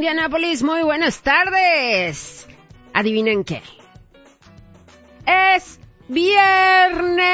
Indianápolis, muy buenas tardes. ¿Adivinen qué? ¡Es viernes!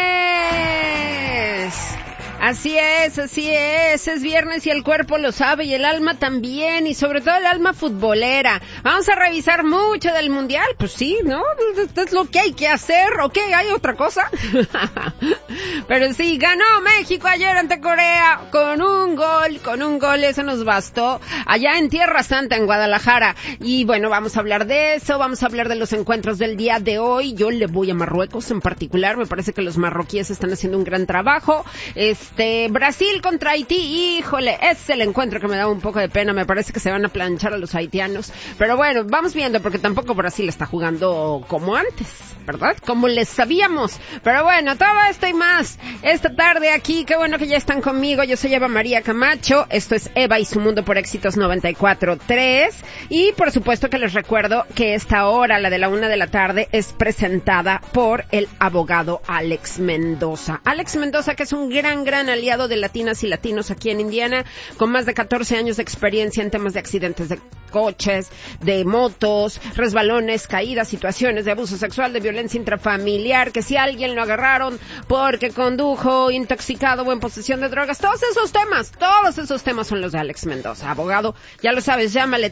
Así es viernes y el cuerpo lo sabe y el alma también, y sobre todo el alma futbolera. Vamos a revisar mucho del mundial, pues sí, ¿no? Es lo que hay que hacer, ¿ok? ¿Hay otra cosa? Pero sí, ganó México ayer ante Corea con un gol, eso nos bastó, allá en Tierra Santa, en Guadalajara. Y bueno, vamos a hablar de eso, vamos a hablar de los encuentros del día de hoy. Yo le voy a Marruecos en particular, me parece que los marroquíes están haciendo un gran trabajo. Brasil contra Haití, híjole, es el encuentro que me da un poco de pena, me parece que se van a planchar a los haitianos, pero bueno, vamos viendo, porque tampoco Brasil está jugando como antes, ¿verdad? Como les sabíamos, pero bueno, todo esto y más, esta tarde aquí, qué bueno que ya están conmigo, yo soy Eva María Camacho, esto es Eva y su mundo por Éxitos 94.3, y por supuesto que les recuerdo que esta hora, la de la 1 de la tarde, es presentada por el abogado Alex Mendoza. Alex Mendoza, que es un gran aliado de latinas y latinos aquí en Indiana, con más de 14 años de experiencia en temas de accidentes de coches, de motos, resbalones, caídas, situaciones de abuso sexual, de violencia intrafamiliar, que si alguien lo agarraron porque condujo intoxicado o en posesión de drogas, todos esos temas son los de Alex Mendoza, abogado, ya lo sabes, llámale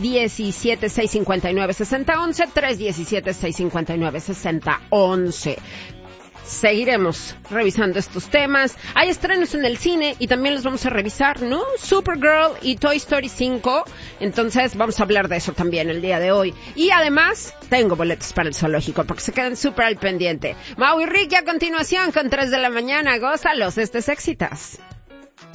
317-659-6011, 317-659-6011. Seguiremos revisando estos temas. Hay estrenos en el cine y también los vamos a revisar, ¿no? Supergirl y Toy Story 5. Entonces vamos a hablar de eso también el día de hoy. Y además, tengo boletos para el zoológico, porque se queden súper al pendiente. Mau y Ricky a continuación con 3 de la mañana. Gózalos, este es Éxitos.